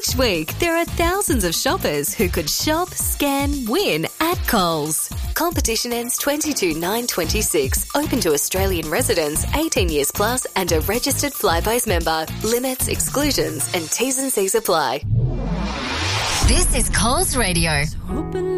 Each week, there are thousands of shoppers who could shop, scan, win at Coles. Competition ends 22/9/26. Open to Australian residents 18 years plus and a registered Flybuys member. Limits, exclusions and T's and C's apply. This is Coles Radio. Open